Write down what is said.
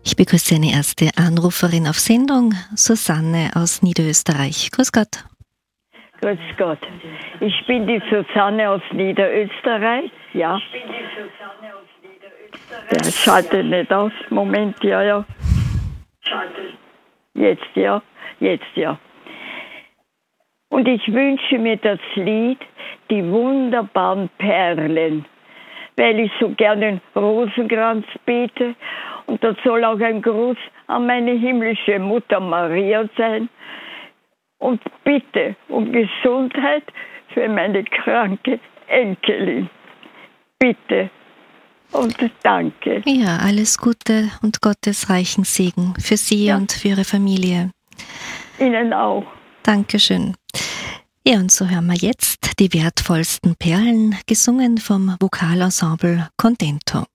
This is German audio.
Ich begrüße eine erste Anruferin auf Sendung, Susanne aus Niederösterreich. Grüß Gott. Grüß Gott. Ich bin die Susanne aus Niederösterreich. Ja. Der schaltet nicht aus. Moment, ja. Jetzt ja. Und ich wünsche mir das Lied Die wunderbaren Perlen, weil ich so gerne den Rosenkranz bete. Und das soll auch ein Gruß an meine himmlische Mutter Maria sein. Und bitte um Gesundheit für meine kranke Enkelin. Bitte und danke. Ja, alles Gute und Gottes reichen Segen für Sie und für Ihre Familie. Ihnen auch. Dankeschön. Ja, und so hören wir jetzt die wertvollsten Perlen, gesungen vom Vokalensemble Contento.